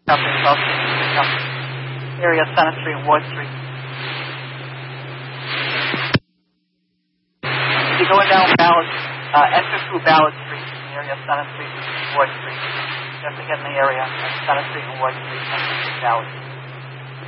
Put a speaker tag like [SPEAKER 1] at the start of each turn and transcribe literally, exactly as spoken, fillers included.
[SPEAKER 1] Company, South Company, area Center Street and Ward Street. If you're going down Ballard, uh, enter through Ballard Street, in the area Center Street and Ward Street. Just to get in the area, Center Street and Ward Street, Center Street, Ballard.